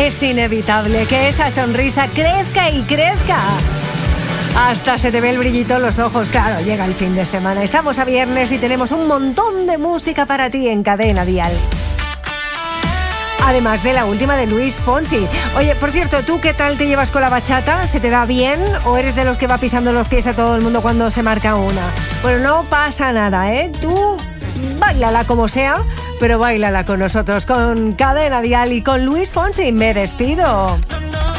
Es inevitable que esa sonrisa crezca y crezca. Hasta se te ve el brillito en los ojos. Claro, llega el fin de semana. Estamos a viernes y tenemos un montón de música para ti en Cadena Dial. Además de la última de Luis Fonsi. Oye, por cierto, ¿tú qué tal te llevas con la bachata? ¿Se te da bien o eres de los que va pisando los pies a todo el mundo cuando se marca una? Bueno, no pasa nada, ¿eh? Tú báilala como sea, pero báilala con nosotros, con Cadena Dial y con Luis Fonsi. Me despido.